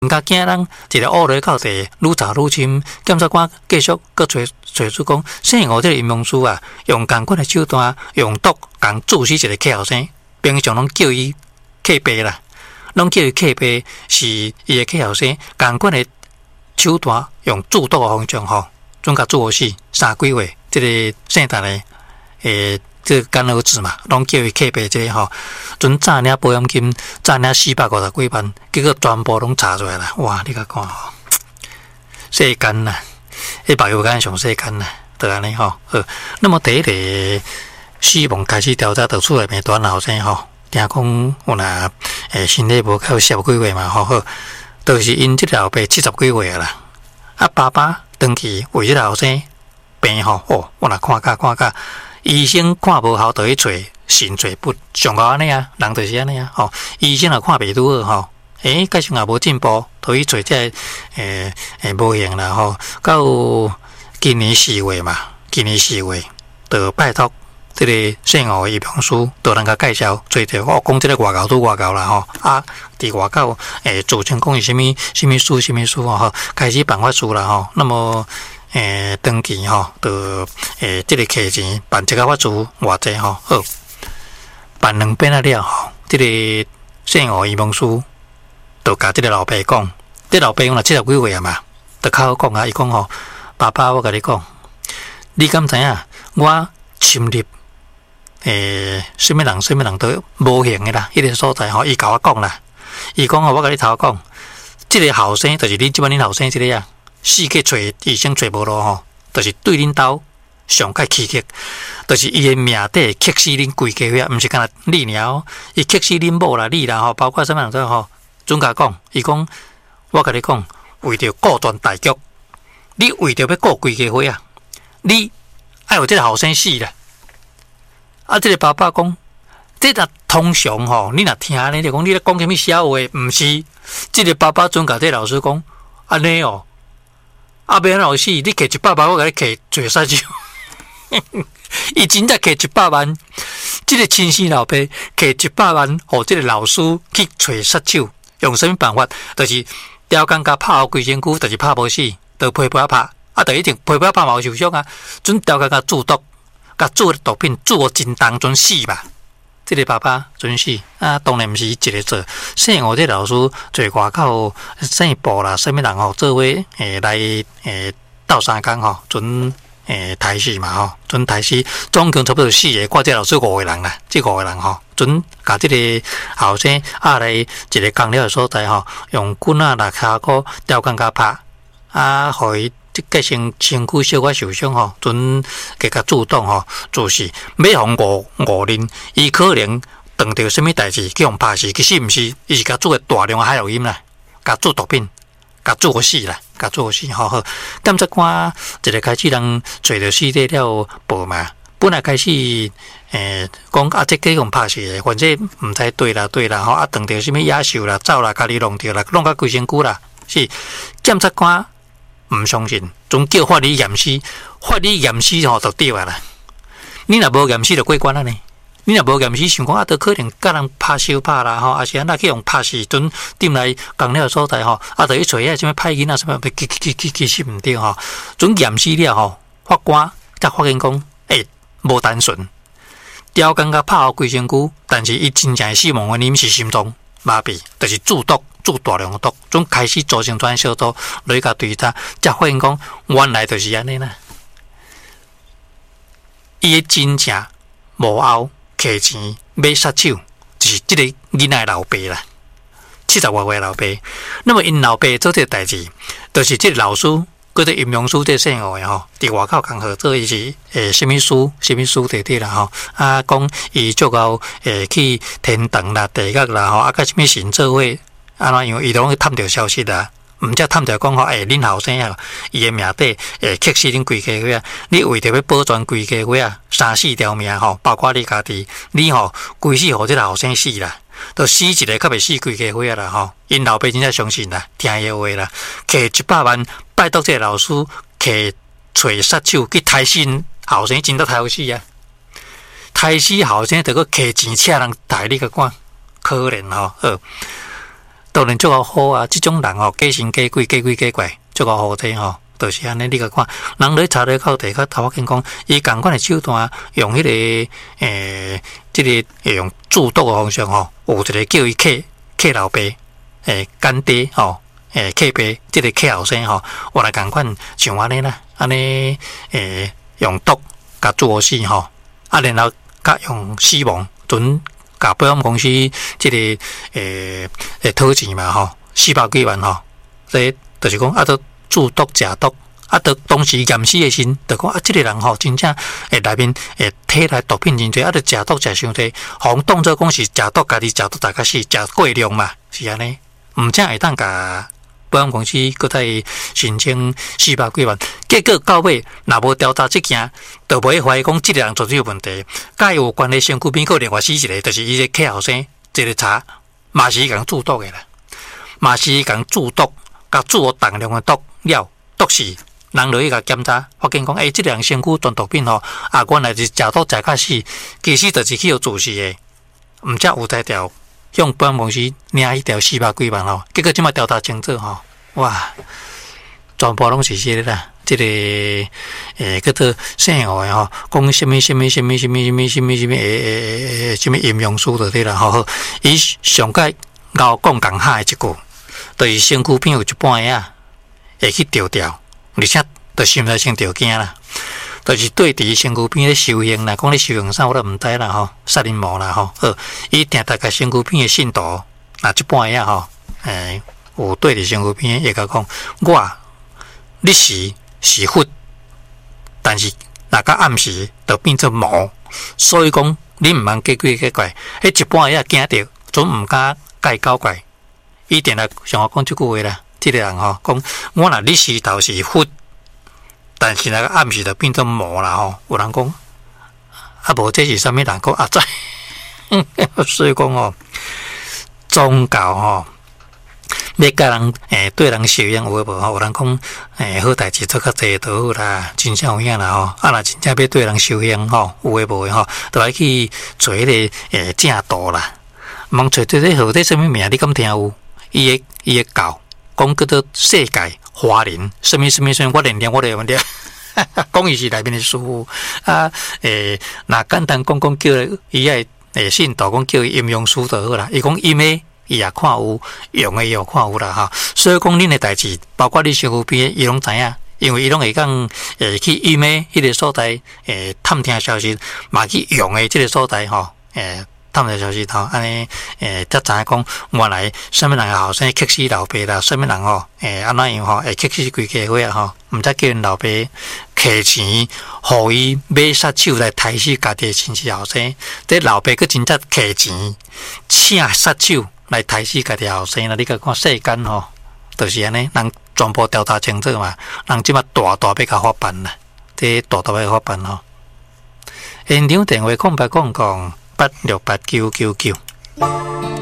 甲囝人一个恶劣到地，愈查愈深。检察官继续搁找出讲，姓吴这个阴阳师啊，用共款的手段，用毒共注死一个客后生，平常拢叫伊客爸啦，拢叫伊客爸是伊的客后生，共款的手段用注毒的方向吼，总甲注死3几月，这个姓陈的这个干儿子嘛，拢叫伊客爸这个吼，准诈领保险金，诈领450几万，结果全部拢查出来了。哇，你甲看吼，世间呐，迄白油干上世间呐，就安尼吼。那么第一个死亡开始调查得出来没短后生吼，听讲有若身体无够10几月嘛吼，就是因即个后爸70几月啦，啊爸爸长期为即个后生病吼，我若看甲。医生看无效，就去找神找不上高安尼啊，人就是安尼啊。吼，医生也看袂拄好，吼，继续也无进步，就去找这无用啦吼。到今年4月嘛，就拜托这个姓吴的医疗师，就人甲介绍，找着我讲这个外交都外交啦吼。啊，伫外交自称讲是什么书吼，开始办法书啦吼。那么登记吼，就这个客钱办这个法租偌济吼，好办2遍了吼。这个姓吴医疗师就甲这个老爸讲，这老爸若70几岁啊嘛，就靠讲啊，伊讲吼，爸爸，我甲你讲，你敢知影我侵入什么人都无形的啦，迄个所在吼，伊甲我讲啦，伊讲吼，我甲你头讲，这个后生就是恁即摆恁后生这个啊。死去找医生找无路吼，就是对恁兜上界气克，就是伊的命底克死恁规家伙，毋是干那你尔哦，伊克死恁某啦、你啦吼，包括什么人都吼，准甲讲，伊讲，我甲你讲，为着顾全大局，你为着要顾规家伙啊，你爱有这个后生死啦。啊，这个爸爸讲，这若通常吼，你若听呢，就讲你咧讲什么笑话，毋是？这个爸爸准甲这老师讲，安尼哦。啊，免老死，你摕100万，我甲你摕做杀手。伊真正摕100万，这个亲生老爸摕100万，互这个老师去找杀手，用什么办法？就是吊竿甲拍后规身躯，就是拍无死，就皮皮拍，啊，就一定皮皮拍嘛有受伤啊。准吊竿甲注毒，甲注毒品注真重，准死嘛。这个爸爸准死啊，当然毋是一个做。姓吴这老师做外口姓部啦，什么人吼做伙来斗3工吼，准台死嘛吼，准台死，总共差不多4个，我这老师5个人啦，这5个人吼，准甲这个后生来一个工了的所在吼，用棍啊、下箍吊竿甲拍啊，互伊。即个身躯小可受伤吼，准加甲自动吼，就是要互误认，伊可能碰到什么代志去互拍死，其实毋是，伊是甲做个大量的海洛因啦，甲做毒品，甲做死啦，甲做死吼好。检察官一个开始人找着尸体了报嘛，本来开始讲啊，这个互拍死的，反正毋知对啦吼，啊，碰到什么野兽啦、走啦，家己弄着啦，弄甲规身躯啦，是检察官。唔相信，总叫法医验尸，法医验尸吼就对啊啦。你若无验尸就过关了呢。你若无验尸，想讲啊，都可能甲人拍烧拍啦吼，啊是安那去用拍死，准点来工了所在吼，啊，就去找遐什么歹囡仔什么，其实唔对吼。准验尸了吼，法官才发现讲，无单纯，吊竿甲拍后规身躯，但是伊真正死亡原因是心脏麻痹，就是注毒。注大量毒，总开始造成全小毒，落去甲对他，才发现讲原来就是安尼啦。伊的真正幕后摕钱买杀手，就是这个囡仔老爸啦，70多岁老爸。那么因老爸做这个代志，就是这个老师，嗰个阴阳师这姓吴的吼，伫外口工合作伊是什么书地底啦吼，啊讲伊足够去天堂啦、地狱啦吼，啊甲什么神做伙。安怎样？伊拢去探着消息啦，毋则探着讲吼，恁后生啊，伊的命底克死恁规家伙啊！你为着要保全规家伙啊，3、4条命吼，包括你家己，你吼规死互即个后生死啦，都死一个，较袂死规家伙啦吼。因老爸真正相信啦，听伊话啦，摕100万拜托这个老师，摕找杀手去杀死后生，真得杀死啊！杀死后生，着个摕钱请人杀你个管，可怜吼。 当然足好啊！即种人吼，假神假鬼假鬼假怪，足好体吼，就是安尼。你甲看，人咧查咧靠地，较头先讲，伊共款的手段，用迄、即个用注毒的方式吼，有一个叫伊克老爸，干爹吼，克爸，即个克后生吼，我来共款像安尼啦，安尼用毒甲注死吼，然后甲用死亡准。甲保险公司即个讨钱嘛吼，400几万吼，这就是讲都注毒食毒，都当时验尸的时，就讲即个人吼真正内面体内毒品真多，都食毒食伤多，互当作讲是食毒，家己食毒大家死，食过量嘛，是安尼，毋正会当甲保险公司搁再申请400几万，结果到尾若无调查即件，就袂怀疑讲即个人做有问题。甲有关的身躯边，搁另外死一个，就是伊个客后生，一个查嘛是共注毒的啦，嘛是共注毒，甲注大量的毒了，毒死，人落去甲检查，发现讲，即个人身躯中毒品吼，原来是食毒食甲死，其实就是去互注死的，毋则有才调。向保险公司领迄条400几万吼，结果即马调查清楚吼，哇，全部拢是这个啦，这个叫做姓何的吼，讲什么阴阳书就对啦吼，伊上届咬讲共下的一句，就是身躯边有一半个会去掉，而且就心内先着惊啦。就是对伫身躯边咧修行啦，讲咧修行啥我都毋知啦吼，杀人魔啦吼，伊定大概身躯边的信徒，即半夜吼，有对伫身躯边会甲讲，你是佛，但是若到暗时就变做魔，所以讲你毋通假鬼假怪，迄一半夜惊着，总毋敢甲伊搞怪，伊定来向我讲即句话啦，即个人吼讲，我若你是头是佛。但是那个暗时就变做魔啦吼，有人讲无这是啥物人讲知，所以讲吼，宗教吼，要甲人对人修养有诶无吼，有人讲好代志做较济就好啦，真正有影啦吼，若真正要对人修养吼，有诶无诶吼，就来去做迄个正道啦，茫找对这号这啥物名，你敢听有？伊诶教讲叫做世界。华人，什么，我连念我都会念。讲伊是内面的师傅那简单讲叫伊信徒讲叫伊阴阳师就好啦。伊讲阴的伊也看有，阳的伊也看有啦哈。所以讲恁的代志，包括你身躯边，伊拢知影，因为伊拢会讲去阴的迄个所在探听消息，嘛去阳的即个所在吼探听消息头，安尼才知影讲原来什么人后生克死老爸啦，什么人吼安怎样吼会克死规家伙啊吼，毋则叫因老爸摕钱，互伊买杀手来杀死家己的亲戚后生，这老爸佫真正摕钱请杀手来杀死家己后生啦！你甲看世间吼，就是安尼，人全部调查清楚嘛，人即马大要甲法办啦，这大要法办吼。现场电话0800868999。